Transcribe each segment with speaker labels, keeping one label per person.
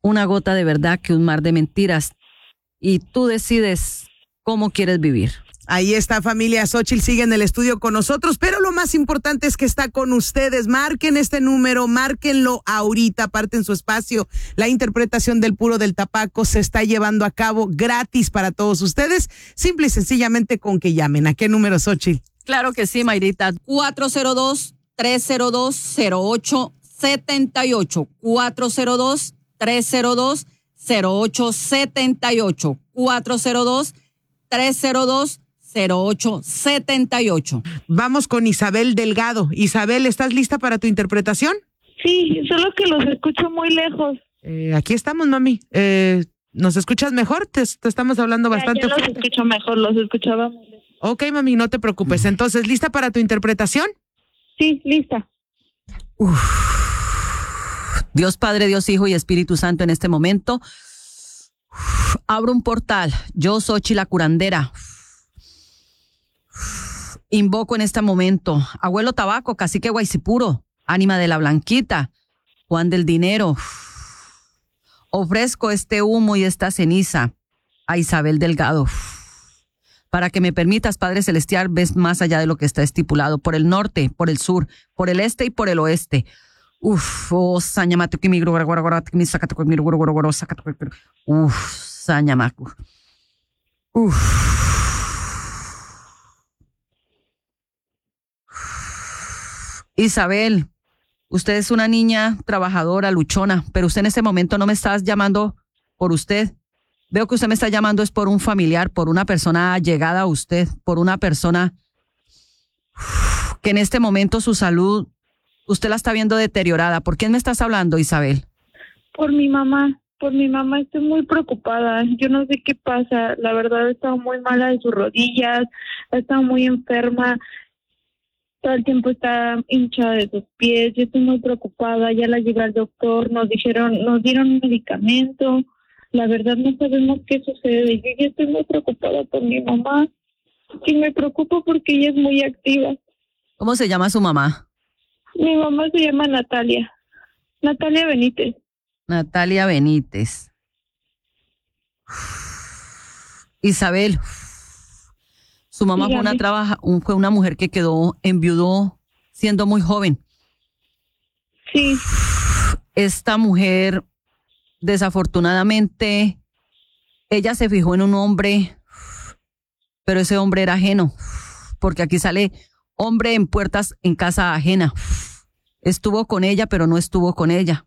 Speaker 1: una gota de verdad que un mar de mentiras. Y tú decides cómo quieres vivir.
Speaker 2: Ahí está, familia. Xóchitl sigue en el estudio con nosotros, pero lo más importante es que está con ustedes. Marquen este número, márquenlo ahorita, aparten su espacio. La interpretación del puro del tapaco se está llevando a cabo gratis para todos ustedes, simple y sencillamente con que llamen. ¿A qué número, Xóchitl?
Speaker 1: Claro que sí, Mayrita. 402-302-0878. 402-302-0878. 402-302-0878.
Speaker 2: Vamos con Isabel Delgado. Isabel, ¿estás lista para tu interpretación?
Speaker 3: Sí, solo que los escucho muy lejos.
Speaker 2: Aquí estamos, mami. ¿Nos escuchas mejor? Te estamos hablando bastante
Speaker 3: Ya los
Speaker 2: fuerte.
Speaker 3: escucho mejor, los escuchaba muy lejos.
Speaker 2: Ok, mami, no te preocupes. Entonces, ¿lista para tu interpretación?
Speaker 3: Sí, lista.
Speaker 1: Dios Padre, Dios Hijo y Espíritu Santo, en este momento abro un portal. Yo, Xóchitl la curandera, invoco en este momento Abuelo Tabaco, Cacique Guaycipuro, Ánima de la Blanquita, Juan del Dinero. Ofrezco este humo y esta ceniza a Isabel Delgado, para que me permitas, Padre Celestial, ves más allá de lo que está estipulado, por el norte, por el sur, por el este y por el oeste. Sañamato que mi mi sacato mi sacato. Sañamaco. Isabel, usted es una niña trabajadora, luchona, pero usted en este momento no me está llamando por usted. Veo que usted me está llamando es por un familiar, por una persona llegada a usted, por una persona que en este momento su salud, usted la está viendo deteriorada. ¿Por quién me estás hablando, Isabel?
Speaker 3: Por mi mamá estoy muy preocupada. Yo no sé qué pasa. La verdad, he estado muy mala de sus rodillas, ha estado muy enferma. Todo el tiempo está hinchada de sus pies. Yo estoy muy preocupada. Ya la llevé al doctor, nos dieron un medicamento. La verdad no sabemos qué sucede. Yo ya estoy muy preocupada por mi mamá. Y me preocupo porque ella es muy activa.
Speaker 1: ¿Cómo se llama su mamá?
Speaker 3: Mi mamá se llama Natalia Benítez.
Speaker 1: Natalia Benítez. Isabel, su mamá fue una mujer que quedó enviudó siendo muy joven.
Speaker 3: Sí.
Speaker 1: Esta mujer, desafortunadamente, ella se fijó en un hombre, pero ese hombre era ajeno, porque aquí sale hombre en puertas en casa ajena. Estuvo con ella, pero no estuvo con ella.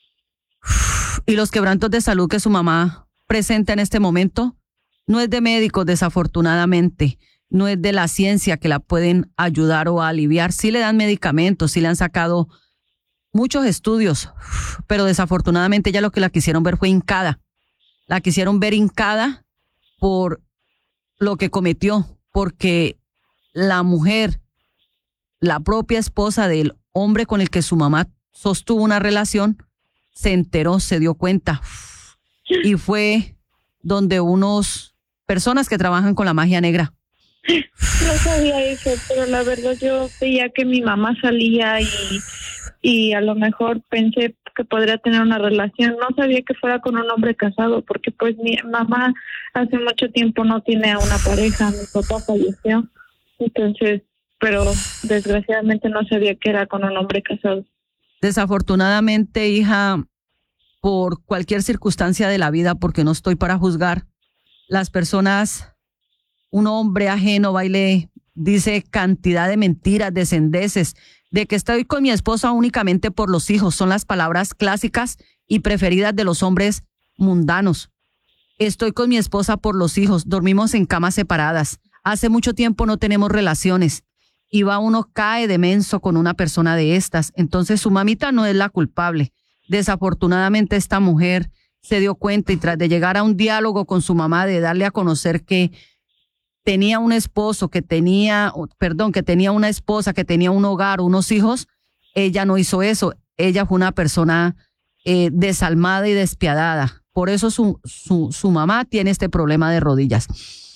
Speaker 1: Y los quebrantos de salud que su mamá presenta en este momento no es de médicos, desafortunadamente, no es de la ciencia que la pueden ayudar o aliviar. Sí le dan medicamentos, sí le han sacado muchos estudios, pero desafortunadamente ella lo que la quisieron ver fue hincada. La quisieron ver hincada por lo que cometió, porque la mujer, la propia esposa del hombre con el que su mamá sostuvo una relación, se enteró, se dio cuenta. Y fue donde unos personas que trabajan con la magia negra.
Speaker 3: No sabía eso, pero la verdad yo veía que mi mamá salía y a lo mejor pensé que podría tener una relación. No sabía que fuera con un hombre casado, porque pues mi mamá hace mucho tiempo no tiene a una pareja. Mi papá falleció, entonces, pero desgraciadamente no sabía que era con un hombre casado.
Speaker 1: Desafortunadamente, hija, por cualquier circunstancia de la vida, porque no estoy para juzgar, las personas, un hombre ajeno va y le dice cantidad de mentiras, de sandeces, de que estoy con mi esposa únicamente por los hijos. Son las palabras clásicas y preferidas de los hombres mundanos. Estoy con mi esposa por los hijos, dormimos en camas separadas, hace mucho tiempo no tenemos relaciones. Y va uno, cae de menso con una persona de estas. Entonces su mamita no es la culpable. Desafortunadamente esta mujer se dio cuenta y tras de llegar a un diálogo con su mamá, de darle a conocer que tenía un esposo, que tenía una esposa, que tenía un hogar, unos hijos, ella no hizo eso. Ella fue una persona desalmada y despiadada. Por eso su mamá tiene este problema de rodillas.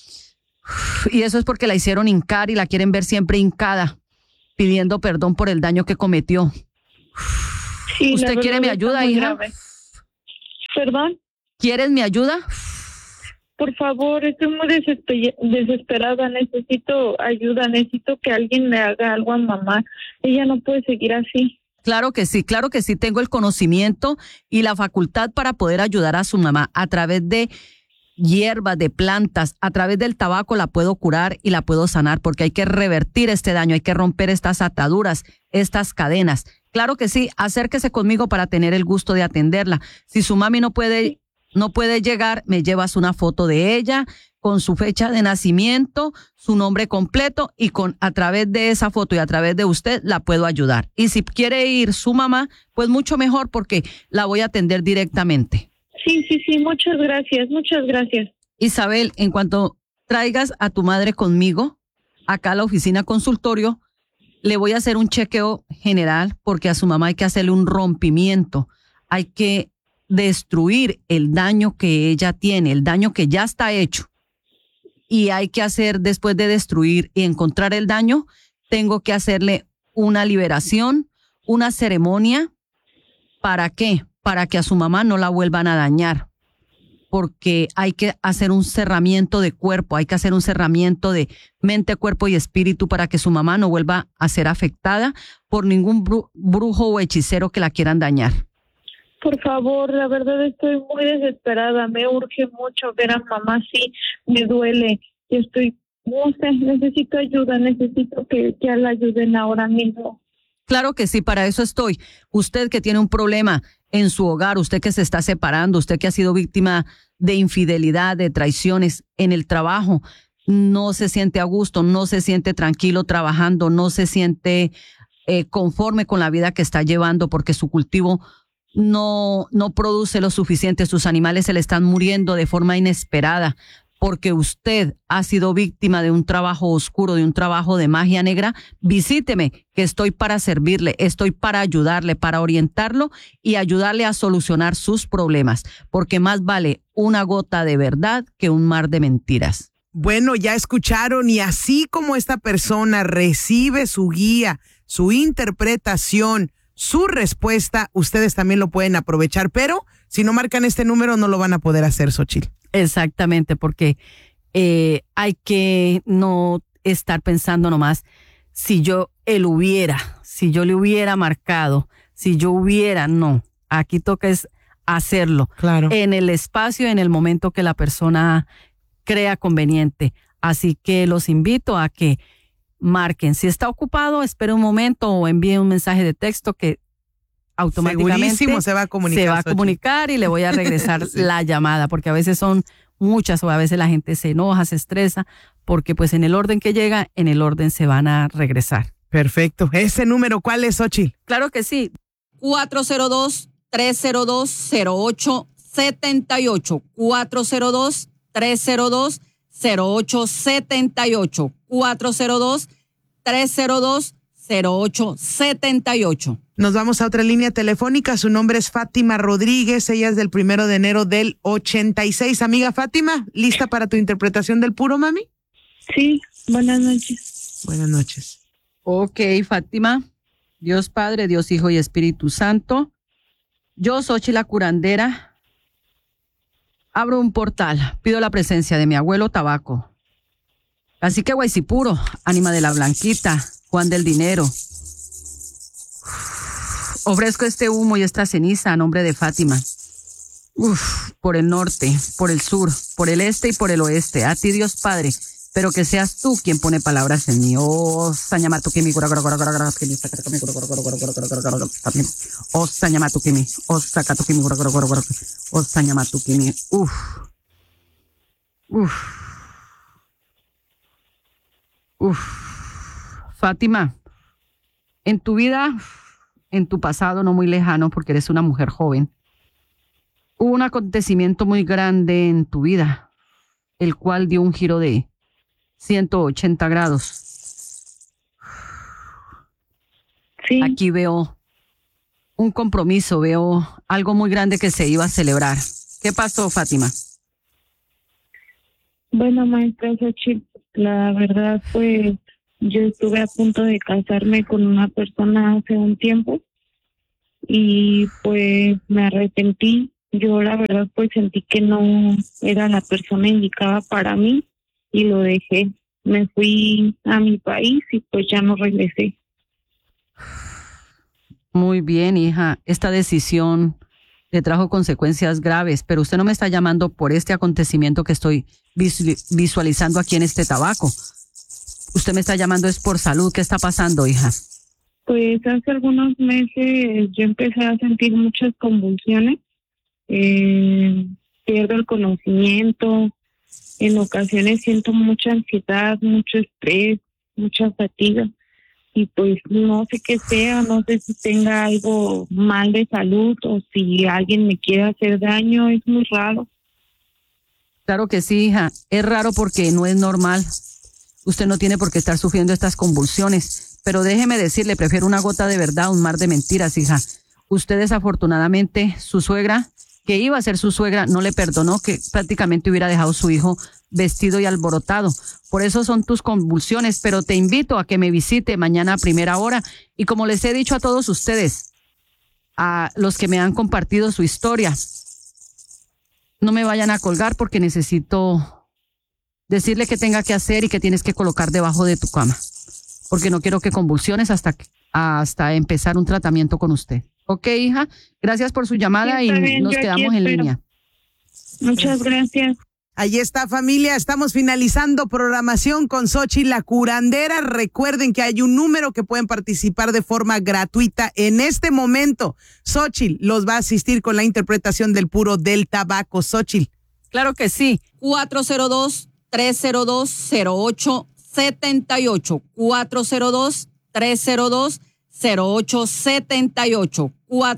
Speaker 1: Y eso es porque la hicieron hincar y la quieren ver siempre hincada, pidiendo perdón por el daño que cometió.
Speaker 3: Sí,
Speaker 1: ¿usted quiere mi ayuda, hija?
Speaker 3: Grave. ¿Perdón?
Speaker 1: ¿Quieres mi ayuda?
Speaker 3: Por favor, estoy muy desesperada, necesito ayuda, necesito que alguien le haga algo a mamá. Ella no puede seguir así.
Speaker 1: Claro que sí, tengo el conocimiento y la facultad para poder ayudar a su mamá a través de hierbas, de plantas, a través del tabaco la puedo curar y la puedo sanar porque hay que revertir este daño, hay que romper estas ataduras, estas cadenas. Claro que sí, acérquese conmigo para tener el gusto de atenderla. Si su mami no puede llegar, me llevas una foto de ella con su fecha de nacimiento, su nombre completo y a través de esa foto y a través de usted la puedo ayudar. Y si quiere ir su mamá, pues mucho mejor porque la voy a atender directamente.
Speaker 3: Sí, muchas gracias.
Speaker 1: Isabel, en cuanto traigas a tu madre conmigo, acá a la oficina consultorio, le voy a hacer un chequeo general porque a su mamá hay que hacerle un rompimiento. Hay que destruir el daño que ella tiene, el daño que ya está hecho. Y hay que hacer, después de destruir y encontrar el daño, tengo que hacerle una liberación, una ceremonia. ¿Para qué? Para que a su mamá no la vuelvan a dañar. Porque hay que hacer un cerramiento de cuerpo, hay que hacer un cerramiento de mente, cuerpo y espíritu para que su mamá no vuelva a ser afectada por ningún brujo o hechicero que la quieran dañar.
Speaker 3: Por favor, la verdad estoy muy desesperada, me urge mucho ver a mamá, sí, me duele, no sé, necesito ayuda, necesito que la ayuden ahora mismo.
Speaker 1: Claro que sí, para eso estoy. Usted que tiene un problema en su hogar, usted que se está separando, usted que ha sido víctima de infidelidad, de traiciones en el trabajo, no se siente a gusto, no se siente tranquilo trabajando, no se siente conforme con la vida que está llevando porque su cultivo no produce lo suficiente, sus animales se le están muriendo de forma inesperada porque usted ha sido víctima de un trabajo oscuro, de un trabajo de magia negra. Visíteme, que estoy para servirle, estoy para ayudarle, para orientarlo y ayudarle a solucionar sus problemas, porque más vale una gota de verdad que un mar de mentiras.
Speaker 2: Bueno, ya escucharon, y así como esta persona recibe su guía, su interpretación, su respuesta, ustedes también lo pueden aprovechar, pero si no marcan este número no lo van a poder hacer, Xochitl.
Speaker 1: Exactamente, porque hay que no estar pensando nomás si yo le hubiera marcado, no. Aquí toca es hacerlo.
Speaker 2: Claro.
Speaker 1: En el espacio, en el momento que la persona crea conveniente. Así que los invito a que marquen. Si está ocupado, espere un momento o envíe un mensaje de texto que automáticamente
Speaker 2: segurísimo se va a comunicar
Speaker 1: y le voy a regresar sí. La llamada, porque a veces son muchas o a veces la gente se enoja, se estresa, porque pues en el orden que llega, en el orden se van a regresar.
Speaker 2: Perfecto. ¿Ese número cuál es, Xochitl?
Speaker 1: Claro que sí. 402-302-0878. 402-302-0878. 402-302-0878.
Speaker 2: Nos vamos a otra línea telefónica. Su nombre es Fátima Rodríguez. Ella es del 1 de enero del 86. Amiga Fátima, ¿lista para tu interpretación del puro, mami?
Speaker 3: Sí, buenas noches.
Speaker 2: Buenas noches.
Speaker 1: Ok, Fátima. Dios Padre, Dios Hijo y Espíritu Santo. Yo, Xochitl la curandera, abro un portal. Pido la presencia de mi abuelo Tabaco. Cacique Guaycipuro, ánima de la Blanquita, Juan del Dinero. Ofrezco este humo y esta ceniza a nombre de Fátima. Por el norte, por el sur, por el este y por el oeste. A ti, Dios Padre, pero que seas tú quien pone palabras en mí. Oh, Sañamatukimi, oh, Sañamatukimi, oh, Sakatukimi, oh, Sañamatukimi. Fátima, en tu vida, en tu pasado no muy lejano, porque eres una mujer joven, hubo un acontecimiento muy grande en tu vida, el cual dio un giro de 180 grados.
Speaker 3: Sí.
Speaker 1: Aquí veo un compromiso, veo algo muy grande que se iba a celebrar. ¿Qué pasó, Fátima?
Speaker 3: Bueno, maestra Xochitl, la verdad pues yo estuve a punto de casarme con una persona hace un tiempo y pues me arrepentí yo la verdad pues sentí que no era la persona indicada para mí y lo dejé. Me fui a mi país y pues ya no regresé.
Speaker 1: Muy bien, hija. Esta decisión le trajo consecuencias graves, pero usted no me está llamando por este acontecimiento que estoy visualizando aquí en este tabaco. Usted me está llamando es por salud. ¿Qué está pasando, hija?
Speaker 3: Pues hace algunos meses yo empecé a sentir muchas convulsiones, pierdo el conocimiento, en ocasiones siento mucha ansiedad, mucho estrés, mucha fatiga y pues no sé qué sea, no sé si tenga algo mal de salud o si alguien me quiere hacer daño, es muy raro.
Speaker 1: Claro que sí, hija. Es raro porque no es normal. Usted no tiene por qué estar sufriendo estas convulsiones, pero déjeme decirle, prefiero una gota de verdad a un mar de mentiras, hija. Usted desafortunadamente, su suegra, que iba a ser su suegra, no le perdonó, que prácticamente hubiera dejado a su hijo vestido y alborotado. Por eso son tus convulsiones, pero te invito a que me visite mañana a primera hora. Y como les he dicho a todos ustedes, a los que me han compartido su historia, no me vayan a colgar porque necesito decirle qué tenga que hacer y qué tienes que colocar debajo de tu cama. Porque no quiero que convulsiones hasta empezar un tratamiento con usted. Ok, hija, gracias por su llamada y
Speaker 3: bien,
Speaker 1: nos quedamos en línea.
Speaker 3: Muchas gracias.
Speaker 2: Ahí está, familia. Estamos finalizando programación con Xóchitl la curandera. Recuerden que hay un número que pueden participar de forma gratuita en este momento. Xóchitl los va a asistir con la interpretación del puro del tabaco. Xóchitl.
Speaker 1: Claro que sí. 402-302-0878. 402-302-0878.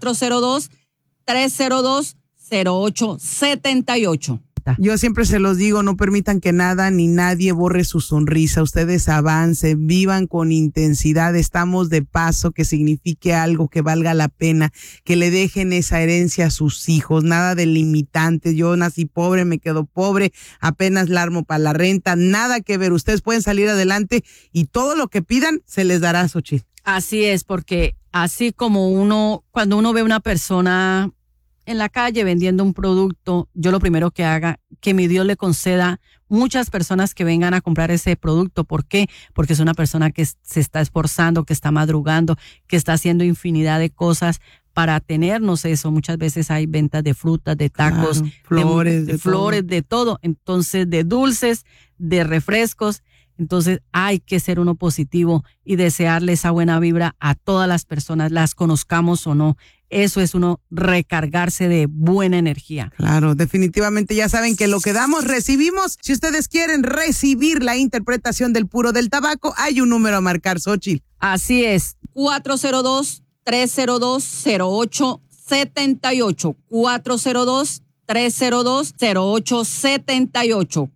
Speaker 1: 402-302-0878.
Speaker 2: Yo siempre se los digo, no permitan que nada ni nadie borre su sonrisa. Ustedes avancen, vivan con intensidad. Estamos de paso, que signifique algo que valga la pena, que le dejen esa herencia a sus hijos. Nada de limitantes. Yo nací pobre, me quedo pobre, apenas la armo para la renta. Nada que ver. Ustedes pueden salir adelante y todo lo que pidan se les dará, Xóchitl.
Speaker 1: Así es, porque así como cuando uno ve una persona en la calle vendiendo un producto, yo lo primero que haga, que mi Dios le conceda muchas personas que vengan a comprar ese producto. ¿Por qué? Porque es una persona que se está esforzando, que está madrugando, que está haciendo infinidad de cosas para tenernos eso. Muchas veces hay ventas de frutas, de tacos,
Speaker 2: claro,
Speaker 1: flores, de todo. Entonces, de dulces, de refrescos. Entonces hay que ser uno positivo y desearle esa buena vibra a todas las personas, las conozcamos o no. Eso es uno recargarse de buena energía.
Speaker 2: Claro, definitivamente ya saben que lo que damos, recibimos. Si ustedes quieren recibir la interpretación del puro del tabaco, hay un número a marcar, Xóchitl.
Speaker 1: Así es, 402-302-0878. 402-302-0878.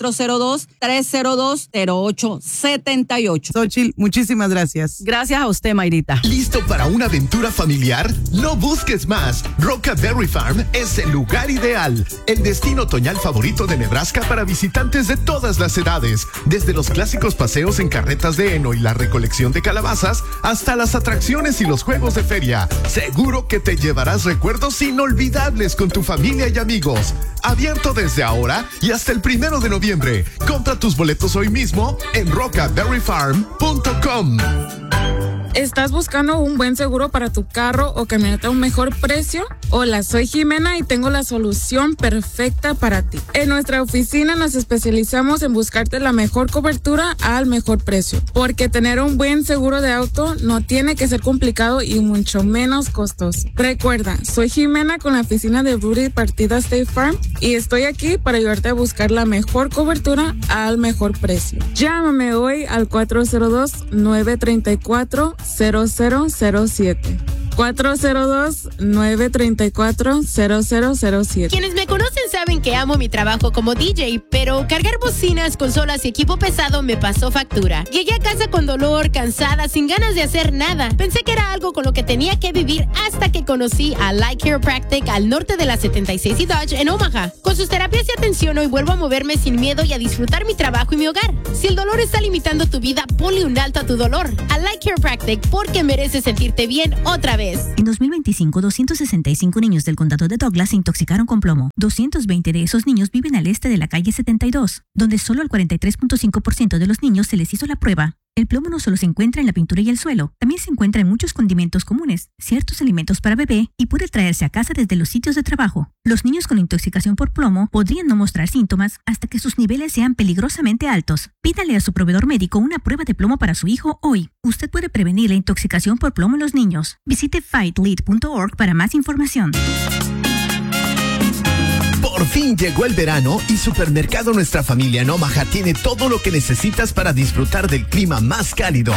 Speaker 1: 402-302-0878.
Speaker 2: Xóchitl, muchísimas gracias.
Speaker 1: Gracias a usted, Mayrita.
Speaker 4: ¿Listo para una aventura familiar? No busques más. Roca Berry Farm es el lugar ideal. El destino otoñal favorito de Nebraska para visitantes de todas las edades. Desde los clásicos paseos en carretas de heno y la recolección de calabazas, hasta las atracciones y los juegos de feria. Seguro que te llevarás recuerdos inolvidables con tu familia y amigos. Abierto desde ahora y hasta el 1 de noviembre. Compra tus boletos hoy mismo en rocaberryfarm.com.
Speaker 5: ¿Estás buscando un buen seguro para tu carro o camioneta a un mejor precio? Hola, soy Jimena y tengo la solución perfecta para ti. En nuestra oficina nos especializamos en buscarte la mejor cobertura al mejor precio, porque tener un buen seguro de auto no tiene que ser complicado y mucho menos costoso. Recuerda, soy Jimena con la oficina de Rudy Partida State Farm y estoy aquí para ayudarte a buscar la mejor cobertura al mejor precio. Llámame hoy al 402-934-0007. 402-934-0007.
Speaker 6: Quienes me conocen saben que amo mi trabajo como DJ, pero cargar bocinas, consolas y equipo pesado me pasó factura. Llegué a casa con dolor, cansada, sin ganas de hacer nada. Pensé que era algo con lo que tenía que vivir hasta que conocí a Light Chiropractic al norte de la 76 y Dodge en Omaha. Con sus terapias y atención hoy vuelvo a moverme sin miedo y a disfrutar mi trabajo y mi hogar. Si el dolor está limitando tu vida, ponle un alto a tu dolor. Allied Chiropractic, porque mereces sentirte bien otra vez.
Speaker 7: En 2025, 265 niños del condado de Douglas se intoxicaron con plomo. 220 de esos niños viven al este de la calle 72, donde solo al 43.5% de los niños se les hizo la prueba. El plomo no solo se encuentra en la pintura y el suelo, también se encuentra en muchos condimentos comunes, ciertos alimentos para bebé y puede traerse a casa desde los sitios de trabajo. Los niños con intoxicación por plomo podrían no mostrar síntomas hasta que sus niveles sean peligrosamente altos. Pídale a su proveedor médico una prueba de plomo para su hijo hoy. Usted puede prevenir la intoxicación por plomo en los niños. Visite fightlead.org para más información.
Speaker 4: Por fin llegó el verano y Supermercado Nuestra Familia en Omaha tiene todo lo que necesitas para disfrutar del clima más cálido.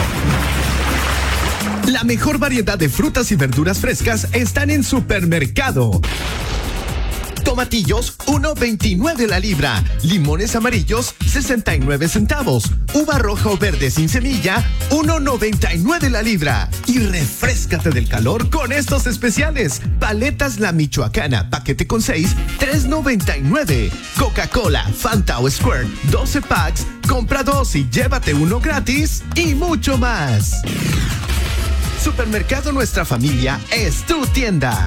Speaker 4: La mejor variedad de frutas y verduras frescas están en Supermercado. Tomatillos, $1.29 la libra. Limones amarillos, 69 centavos. Uva roja o verde sin semilla, $1.99 la libra. Y refréscate del calor con estos especiales. Paletas La Michoacana, paquete con 6, $3.99. Coca-Cola, Fanta o Squirt, 12 packs, compra 2 y llévate uno gratis. Y mucho más. Supermercado Nuestra Familia es tu tienda.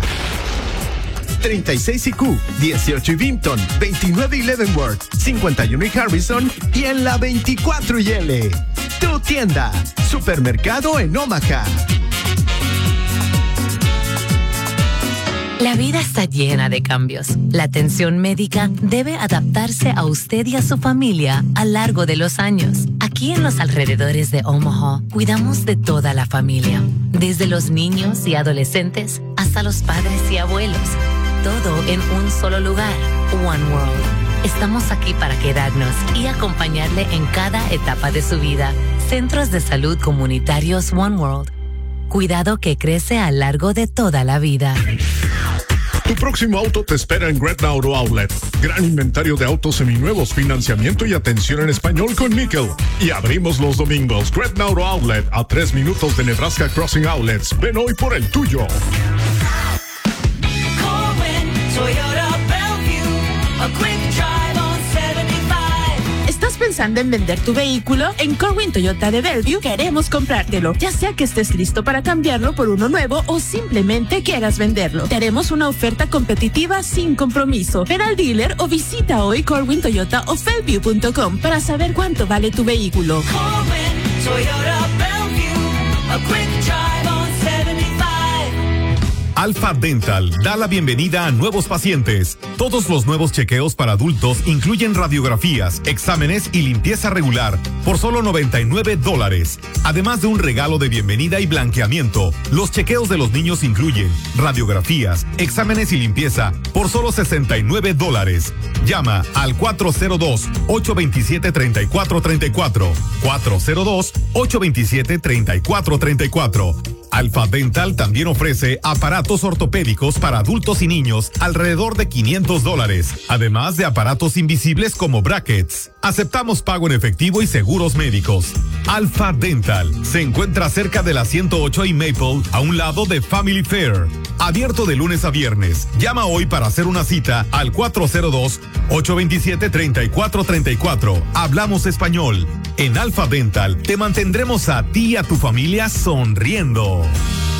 Speaker 4: 36 IQ, 18 y Vinton, 29 y Leavenworth, 51 y Harrison y en la 24 y L. Tu tienda, Supermercado en Omaha.
Speaker 8: La vida está llena de cambios. La atención médica debe adaptarse a usted y a su familia a lo largo de los años. Aquí en los alrededores de Omaha, cuidamos de toda la familia, desde los niños y adolescentes hasta los padres y abuelos. Todo en un solo lugar, One World. Estamos aquí para quedarnos y acompañarle en cada etapa de su vida. Centros de Salud Comunitarios One World. Cuidado que crece a lo largo de toda la vida.
Speaker 9: Tu próximo auto te espera en Gretna Auto Outlet. Gran inventario de autos seminuevos, financiamiento y atención en español con Nickel. Y abrimos los domingos. Gretna Auto Outlet, a 3 minutos de Nebraska Crossing Outlets. Ven hoy por el tuyo.
Speaker 10: ¿Estás pensando en vender tu vehículo? En Corwin Toyota de Bellevue queremos comprártelo, ya sea que estés listo para cambiarlo por uno nuevo o simplemente quieras venderlo. Te haremos una oferta competitiva sin compromiso. Ven al dealer o visita hoy Corwin Toyota o Bellevue.com para saber cuánto vale tu vehículo.
Speaker 11: Corwin Toyota Bellevue, a quick drive on 75.
Speaker 12: Alpha Dental da la bienvenida a nuevos pacientes. Todos los nuevos chequeos para adultos incluyen radiografías, exámenes y limpieza regular por solo $99. Además de un regalo de bienvenida y blanqueamiento, los chequeos de los niños incluyen radiografías, exámenes y limpieza por solo $69. Llama al 402-827-3434. 402-827-3434. Alpha Dental también ofrece aparatos ortopédicos para adultos y niños alrededor de $500, además de aparatos invisibles como brackets. Aceptamos pago en efectivo y seguros médicos. Alpha Dental se encuentra cerca de la 108 y Maple, a un lado de Family Fair. Abierto de lunes a viernes. Llama hoy para hacer una cita al 402-827-3434. Hablamos español. En Alpha Dental te mantendremos a ti y a tu familia sonriendo.